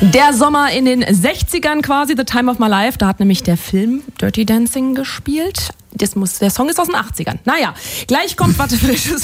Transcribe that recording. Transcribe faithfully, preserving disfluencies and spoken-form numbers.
Der Sommer in den sechzigern quasi, The Time of My Life. Da hat nämlich der Film Dirty Dancing gespielt. Das muss, der Song ist aus den achtzigern. Naja, gleich kommt Watte Frisches